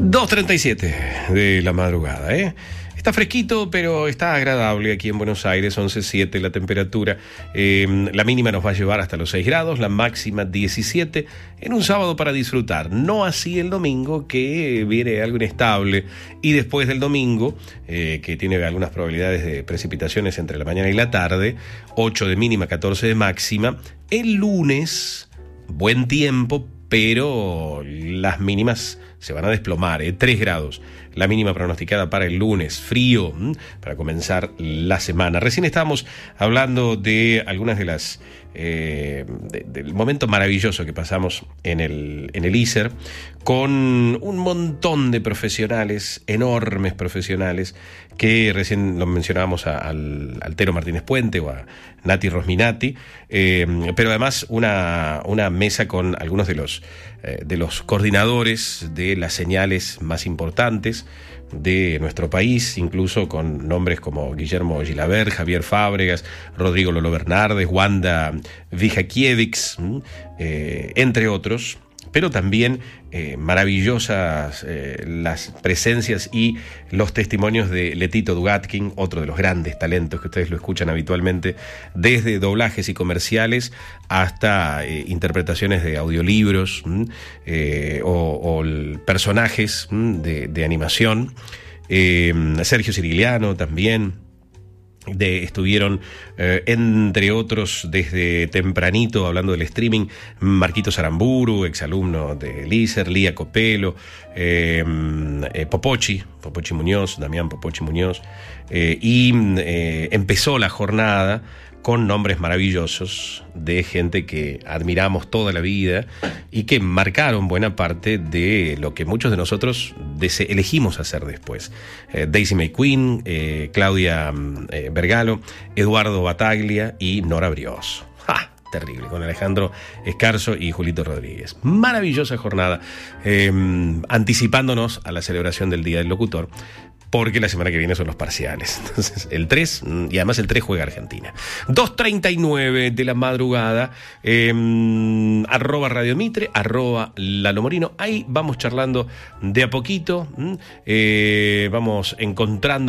2:37 de la madrugada, ¿eh? Está fresquito, pero está agradable aquí en Buenos Aires, 11:07 la temperatura. La mínima nos va a llevar hasta los 6 grados, la máxima 17, en un sábado para disfrutar. No así el domingo, que viene algo inestable. Y después del domingo, que tiene algunas probabilidades de precipitaciones entre la mañana y la tarde, 8 de mínima, 14 de máxima. El lunes, buen tiempo, pero las mínimas se van a desplomar, 3 grados. La mínima pronosticada para el lunes, frío, para comenzar la semana. Recién estábamos hablando de algunas de las del momento maravilloso que pasamos en el ISER, con un montón de profesionales, enormes profesionales, que recién lo mencionábamos al Tero Martínez Puente o a Nati Rosminati, pero además una mesa con algunos de los coordinadores de las señales más importantes de nuestro país, incluso con nombres como Guillermo Gilabert, Javier Fábregas, Rodrigo Lolo Bernardes, Wanda Vijakiewicz, entre otros. Pero también maravillosas las presencias y los testimonios de Letito Dugatkin, otro de los grandes talentos que ustedes lo escuchan habitualmente, desde doblajes y comerciales hasta interpretaciones de audiolibros o personajes de animación. Sergio Cirigliano también. Estuvieron, entre otros, desde tempranito, hablando del streaming, Marquitos Aramburu, exalumno de ISER, Lía Copelo, Popochi Muñoz, Damián Popochi Muñoz, y empezó la jornada con nombres maravillosos de gente que admiramos toda la vida y que marcaron buena parte de lo que muchos de nosotros elegimos hacer después. Daisy May Quinn, Claudia Vergalo, Eduardo Bataglia y Nora Brios. ¡Ja! Terrible, con Alejandro Escarzo y Julito Rodríguez. Maravillosa jornada, anticipándonos a la celebración del Día del Locutor, porque la semana que viene son los parciales. Entonces, el 3, y además el 3 juega Argentina. 2:39 de la madrugada, @Radio Mitre, @Lalo Morino. Ahí vamos charlando de a poquito, vamos encontrando